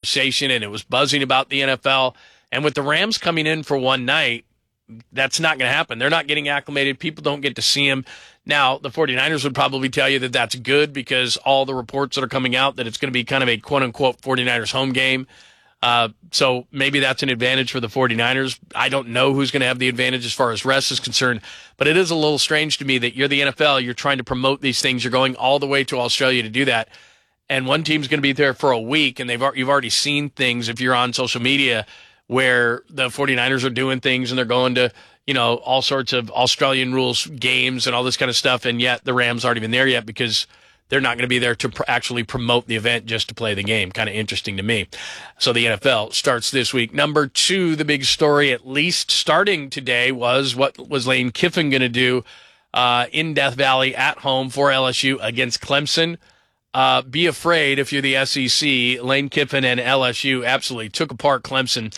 conversation and it was buzzing about the NFL. And with the Rams coming in for one night, that's not going to happen. They're not getting acclimated. People don't get to see them. Now, the 49ers would probably tell you that that's good because all the reports that are coming out that it's going to be kind of a quote-unquote 49ers home game. So maybe that's an advantage for the 49ers. I don't know who's going to have the advantage as far as rest is concerned, but it is a little strange to me that you're the NFL, you're trying to promote these things, you're going all the way to Australia to do that, and one team's going to be there for a week, and you've already seen things if you're on social media where the 49ers are doing things and they're going to, all sorts of Australian rules games and all this kind of stuff, and yet the Rams aren't even there yet because they're not going to be there to actually promote the event, just to play the game. Kind of interesting to me. So the NFL starts this week. Number 2, the big story, at least starting today, was what was Lane Kiffin going to do in Death Valley at home for LSU against Clemson. Be afraid if you're the SEC. Lane Kiffin and LSU absolutely took apart Clemson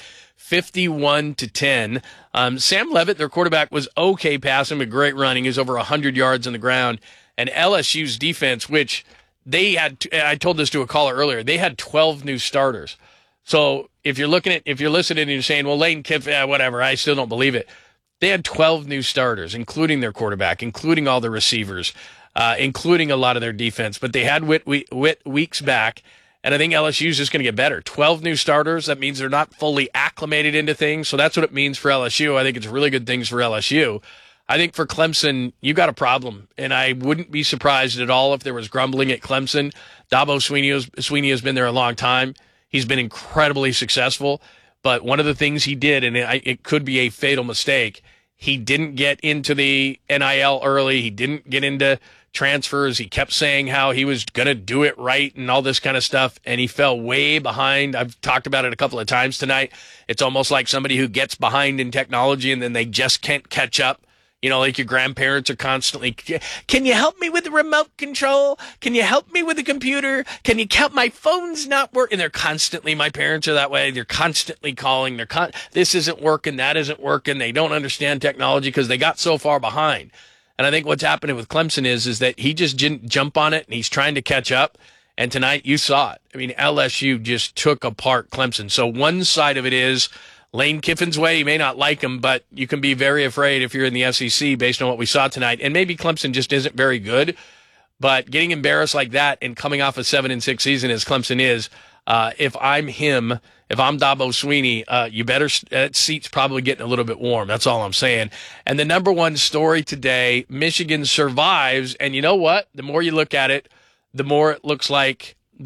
51-10. Sam Leavitt, their quarterback, was okay passing, but great running. He was over 100 yards on the ground. And LSU's defense, which they had, I told this to a caller earlier, they had 12 new starters. So if you're listening and you're saying, well, Lane Kiffin, whatever, I still don't believe it. They had 12 new starters, including their quarterback, including all the receivers, including a lot of their defense. But they had Weeks back, and I think LSU's just going to get better. 12 new starters, that means they're not fully acclimated into things. So that's what it means for LSU. I think it's really good things for LSU. I think for Clemson, you got a problem, and I wouldn't be surprised at all if there was grumbling at Clemson. Dabo Swinney has been there a long time. He's been incredibly successful, but one of the things he did, and it could be a fatal mistake, he didn't get into the NIL early. He didn't get into transfers. He kept saying how he was going to do it right and all this kind of stuff, and he fell way behind. I've talked about it a couple of times tonight. It's almost like somebody who gets behind in technology and then they just can't catch up. Like your grandparents are constantly, can you help me with the remote control? Can you help me with the computer? Can you count? My phone's not working. And they're constantly, my parents are that way. They're constantly calling. This isn't working. That isn't working. They don't understand technology because they got so far behind. And I think what's happening with Clemson is that he just didn't jump on it and he's trying to catch up. And tonight you saw it. I mean, LSU just took apart Clemson. So one side of it is Lane Kiffin's way. You may not like him, but you can be very afraid if you're in the SEC based on what we saw tonight. And maybe Clemson just isn't very good, but getting embarrassed like that and coming off a 7-6 season as Clemson is, if I'm him, if I'm Dabo Swinney, you better, that seat's probably getting a little bit warm. That's all I'm saying. And the number one story today, Michigan survives. And you know what? The more you look at it, the more it looks like the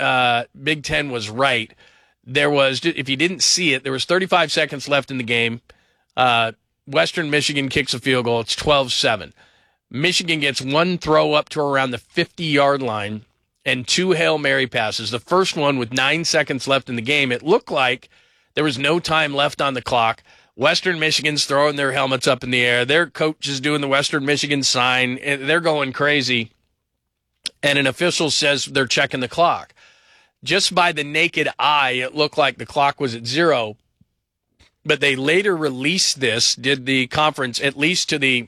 Big Ten was right. There was, if you didn't see it, there was 35 seconds left in the game. Western Michigan kicks a field goal. It's 12-7. Michigan gets one throw up to around the 50-yard line and 2 Hail Mary passes. The first one with 9 seconds left in the game. It looked like there was no time left on the clock. Western Michigan's throwing their helmets up in the air. Their coach is doing the Western Michigan sign. They're going crazy. And an official says they're checking the clock. Just by the naked eye, it looked like the clock was at 0. But they later released this, did the conference, at least to the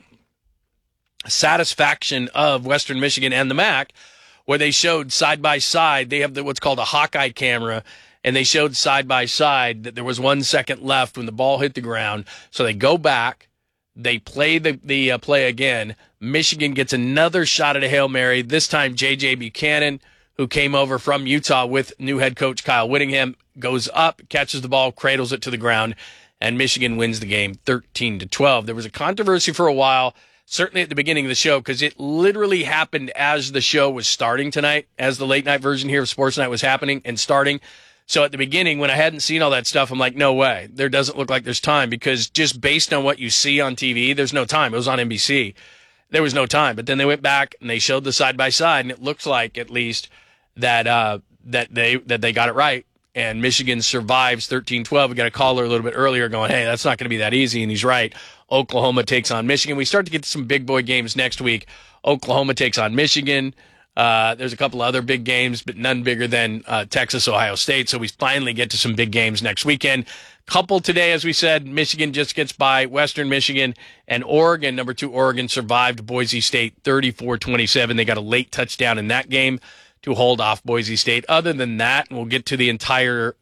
satisfaction of Western Michigan and the MAC, where they showed side by side. They have what's called a Hawkeye camera, and they showed side by side that there was 1 second left when the ball hit the ground. So they go back, they play the play again. Michigan gets another shot at a Hail Mary. This time, J.J. Buchanan, who came over from Utah with new head coach Kyle Whittingham, goes up, catches the ball, cradles it to the ground, and Michigan wins the game 13-12. There was a controversy for a while, certainly at the beginning of the show, because it literally happened as the show was starting tonight, as the late night version here of Sports Night was happening and starting. So at the beginning, when I hadn't seen all that stuff, I'm like, no way. There doesn't look like there's time, because just based on what you see on TV, there's no time. It was on NBC. There was no time. But then they went back and they showed the side-by-side, and it looks like, at least, that they got it right. And Michigan survives 13-12. We got a caller a little bit earlier going, hey, that's not going to be that easy. And he's right. Oklahoma takes on Michigan. We start to get to some big boy games next week. Oklahoma takes on Michigan. There's a couple other big games, but none bigger than Texas, Ohio State. So we finally get to some big games next weekend. Couple today, as we said, Michigan just gets by Western Michigan, and Oregon, number 2 Oregon, survived Boise State 34-27. They got a late touchdown in that game to hold off Boise State. Other than that, and we'll get to the entire